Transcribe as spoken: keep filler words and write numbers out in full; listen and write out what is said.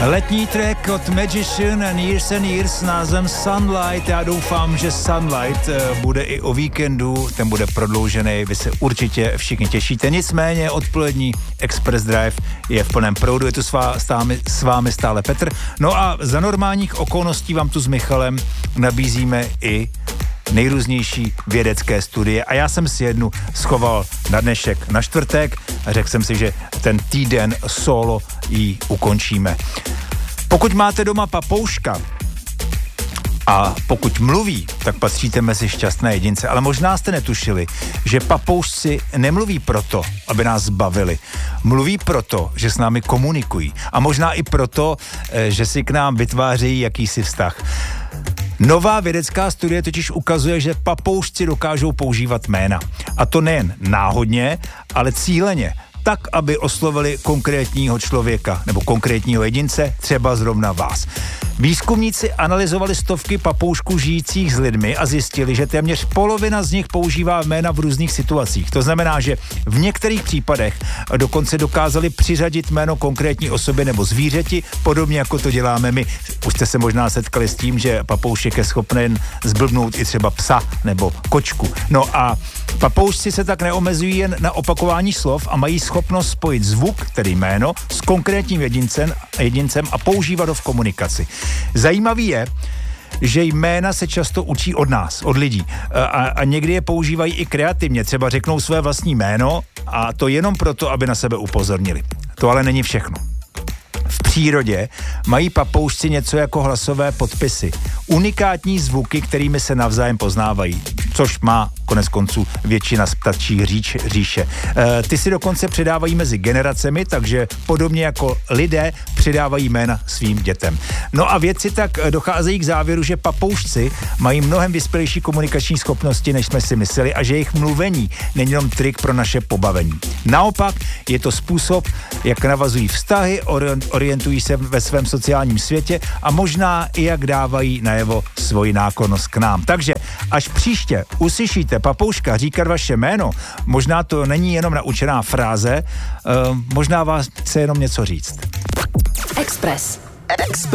Letní track od Magician and Years and Years s názvem Sunlight. Já doufám, že Sunlight bude i o víkendu, ten bude prodloužený, vy se určitě všichni těšíte. Nicméně odpolední Express Drive je v plném proudu, je tu s, vá, s, vámi, s vámi stále Petr. No a za normálních okolností vám tu s Michalem nabízíme i nejrůznější vědecké studie a já jsem si jednu schoval na dnešek, na čtvrtek a řekl jsem si, že ten týden solo ji ukončíme. Pokud máte doma papouška a pokud mluví, tak patříte mezi šťastné jedince, ale možná jste netušili, že papoušci nemluví proto, aby nás bavili. Mluví proto, že s námi komunikují a možná i proto, že si k nám vytvářejí jakýsi vztah. Nová vědecká studie totiž ukazuje, že papoušci dokážou používat jména. A to nejen náhodně, ale cíleně. Tak, aby oslovili konkrétního člověka nebo konkrétního jedince, třeba zrovna vás. Výzkumníci analyzovali stovky papoušků žijících s lidmi a zjistili, že téměř polovina z nich používá jména v různých situacích. To znamená, že v některých případech dokonce dokázali přiřadit jméno konkrétní osobě nebo zvířeti, podobně jako to děláme my. Už jste se možná setkali s tím, že papoušek je schopen zblbnout i třeba psa nebo kočku. No a papoušci se tak neomezují jen na opakování slov a mají schopnost spojit zvuk, tedy jméno, s konkrétním jedincem, jedincem a používat ho v komunikaci. Zajímavý je, že jména se často učí od nás, od lidí a, a někdy je používají i kreativně, třeba řeknou své vlastní jméno a to jenom proto, aby na sebe upozornili. To ale není všechno. V přírodě mají papoušci něco jako hlasové podpisy. Unikátní zvuky, kterými se navzájem poznávají, což má konec konců většina z ptačí říč, říše. E, ty si dokonce předávají mezi generacemi, takže podobně jako lidé předávají jména svým dětem. No a vědci tak docházejí k závěru, že papoušci mají mnohem vyspělejší komunikační schopnosti, než jsme si mysleli a že jejich mluvení není jenom trik pro naše pobavení. Naopak je to způsob, jak navazují vztahy, orientují se ve svém sociálním světě a možná i jak dávají najevo svoji náklonnost k nám. Takže až příště uslyšíte papouška říkat vaše jméno, možná to není jenom naučená fráze, uh, možná vás chce jenom něco říct. Express. Express.